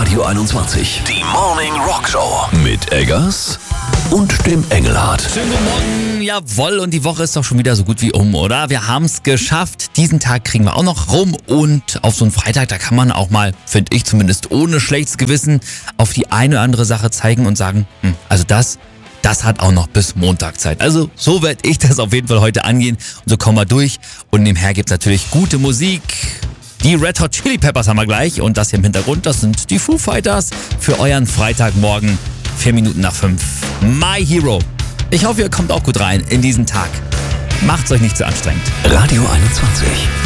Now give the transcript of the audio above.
Radio 21. Die Morning Rock Show. Mit Eggers und dem Engelhardt. Schönen guten Morgen, jawohl, und die Woche ist doch schon wieder so gut wie um, oder? Wir haben es geschafft. Diesen Tag kriegen wir auch noch rum und auf so einen Freitag, da kann man auch mal, finde ich zumindest, ohne schlechtes Gewissen auf die eine oder andere Sache zeigen und sagen, also das hat auch noch bis Montag Zeit. Also so werde ich das auf jeden Fall heute angehen und so kommen wir durch. Und nebenher gibt es natürlich gute Musik. Die Red Hot Chili Peppers haben wir gleich und das hier im Hintergrund, das sind die Foo Fighters für euren Freitagmorgen, 4 Minuten nach 5. My Hero. Ich hoffe, ihr kommt auch gut rein in diesen Tag. Macht's euch nicht zu anstrengend. Radio 21.